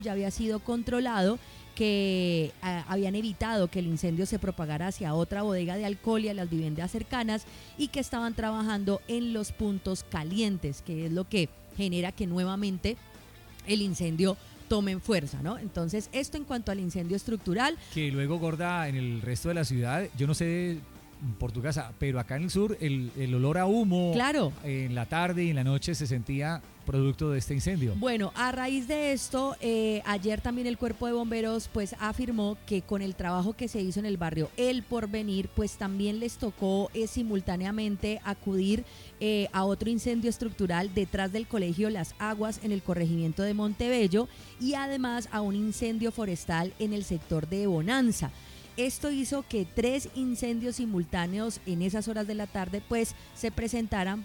ya había sido controlado, que habían evitado que el incendio se propagara hacia otra bodega de alcohol y a las viviendas cercanas, y que estaban trabajando en los puntos calientes, que es lo que genera que nuevamente el incendio tome fuerza, ¿no? Entonces, esto en cuanto al incendio estructural. Que luego, Gorda, en el resto de la ciudad, yo no sé por tu casa, pero acá en el sur el olor a humo, claro, en la tarde y en la noche se sentía producto de este incendio. Bueno, a raíz de esto, ayer también el Cuerpo de Bomberos pues afirmó que con el trabajo que se hizo en el barrio El Porvenir, pues también les tocó simultáneamente acudir a otro incendio estructural detrás del Colegio Las Aguas en el corregimiento de Montebello, y además a un incendio forestal en el sector de Bonanza. Esto hizo que 3 incendios simultáneos en esas horas de la tarde pues se presentaran,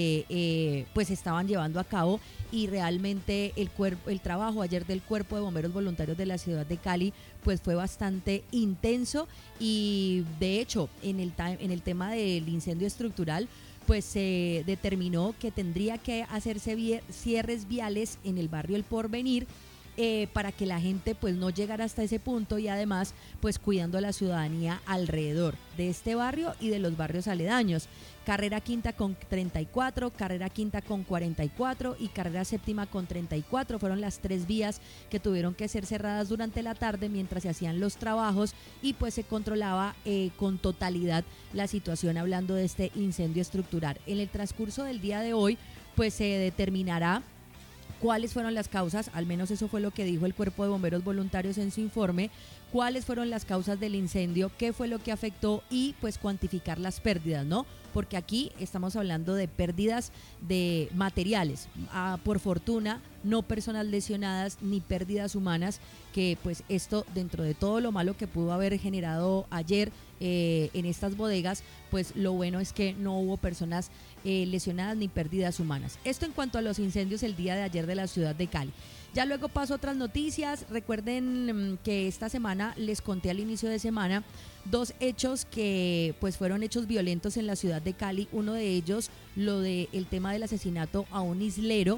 porque pues estaban llevando a cabo, y realmente el trabajo ayer del Cuerpo de Bomberos Voluntarios de la ciudad de Cali pues fue bastante intenso, y de hecho en el tema del incendio estructural pues se determinó que tendría que hacerse cierres viales en el barrio El Porvenir, para que la gente pues no llegara hasta ese punto, y además pues cuidando a la ciudadanía alrededor de este barrio y de los barrios aledaños. Carrera Quinta con 34, Carrera Quinta con 44 y Carrera Séptima con 34 fueron las 3 vías que tuvieron que ser cerradas durante la tarde mientras se hacían los trabajos, y pues se controlaba con totalidad la situación, hablando de este incendio estructural. En el transcurso del día de hoy pues se determinará cuáles fueron las causas, al menos eso fue lo que dijo el Cuerpo de Bomberos Voluntarios en su informe, cuáles fueron las causas del incendio, qué fue lo que afectó, y pues cuantificar las pérdidas, ¿no? Porque aquí estamos hablando de pérdidas de materiales, por fortuna no personas lesionadas ni pérdidas humanas, que pues esto, dentro de todo lo malo que pudo haber generado ayer en estas bodegas, pues lo bueno es que no hubo personas lesionadas ni pérdidas humanas. Esto en cuanto a los incendios el día de ayer de la ciudad de Cali. Ya luego paso a otras noticias. Recuerden que esta semana les conté al inicio de semana 2 hechos que pues fueron hechos violentos en la ciudad de Cali. Uno de ellos, lo del tema del asesinato a un islero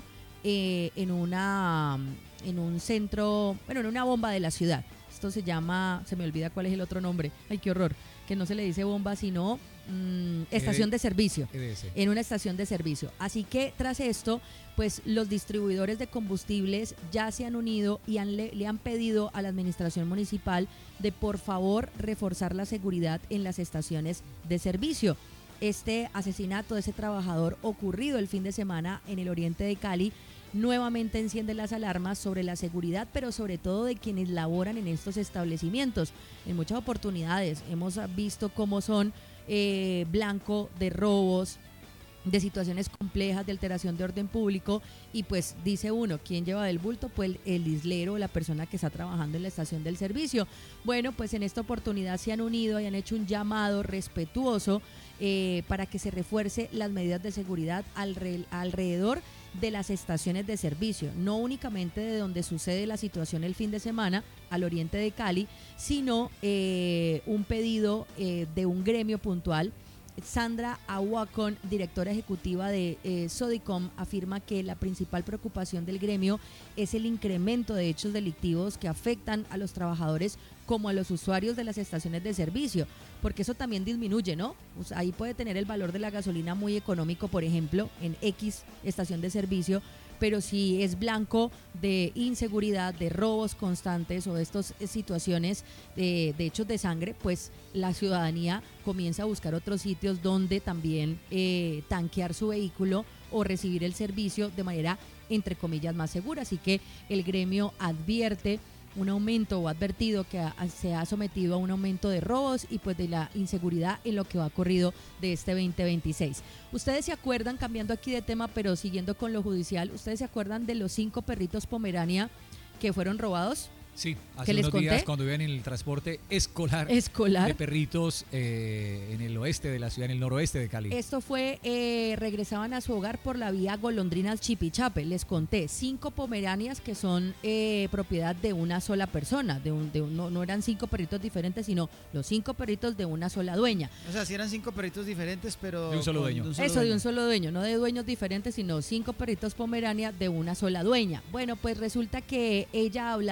en un centro, bueno, en una bomba de la ciudad. Esto se llama, se me olvida cuál es el otro nombre, ay qué horror, que no se le dice bomba sino estación de servicio, en una estación de servicio. Así que tras esto, pues los distribuidores de combustibles ya se han unido y le han pedido a la administración municipal de por favor reforzar la seguridad en las estaciones de servicio. Este asesinato de ese trabajador ocurrido el fin de semana en el oriente de Cali nuevamente enciende las alarmas sobre la seguridad, pero sobre todo de quienes laboran en estos establecimientos. En muchas oportunidades hemos visto cómo son blanco de robos, de situaciones complejas de alteración de orden público, y pues dice uno, ¿quién lleva del bulto? Pues el islero, la persona que está trabajando en la estación del servicio. Bueno, pues en esta oportunidad se han unido y han hecho un llamado respetuoso para que se refuerce las medidas de seguridad alrededor de las estaciones de servicio, no únicamente de donde sucede la situación el fin de semana, al oriente de Cali, sino un pedido de un gremio puntual. Sandra Aguacón, directora ejecutiva de Sodicom, afirma que la principal preocupación del gremio es el incremento de hechos delictivos que afectan a los trabajadores como a los usuarios de las estaciones de servicio, porque eso también disminuye, ¿no? O sea, ahí puede tener el valor de la gasolina muy económico, por ejemplo, en X estación de servicio, pero si es blanco de inseguridad, de robos constantes o de estas situaciones de hechos de sangre, pues la ciudadanía comienza a buscar otros sitios donde también tanquear su vehículo o recibir el servicio de manera, entre comillas, más segura. Así que el gremio advierte un aumento, o advertido que se ha sometido a un aumento de robos y pues de la inseguridad en lo que va corrido de este 2026. Ustedes se acuerdan, cambiando aquí de tema pero siguiendo con lo judicial, ustedes se acuerdan de los 5 perritos Pomerania que fueron robados. Sí, ¿Que hace les unos días conté? cuando iban en el transporte escolar Escolar. de perritos en el oeste de la ciudad, en el noroeste de Cali. Esto fue, regresaban a su hogar por la vía Golondrinas Chipichape. Les conté 5 pomeranias que son propiedad de una sola persona. No eran 5 perritos diferentes, sino los 5 perritos de una sola dueña. O sea, si eran 5 perritos diferentes, pero De un solo dueño. De un solo dueño, no de dueños diferentes, sino 5 perritos pomerania de una sola dueña. Bueno, pues resulta que ella habla